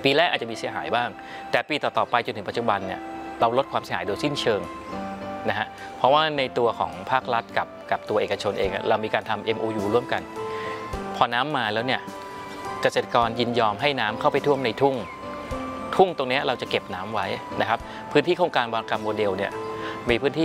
ปีแรกอาจจะมีเสียหายบ้างแต่ปีต่อๆไปจนถึงปัจจุบันเนี่ยเราลดความเสียหายโดยสิ้นเชิงนะฮะเพราะว่าในตัวของภาครัฐกับตัวเอกชนเองเรามีการทำ MOU ร่วมกันพอน้ำมาแล้วเนี่ยเกษตรกรยินยอมให้น้ำเข้าไปท่วมในทุ่งตรงนี้เราจะเก็บน้ำไว้นะครับพื้นที่โครงการวางกรรมโมเดลเนี่ยมีพื้นที่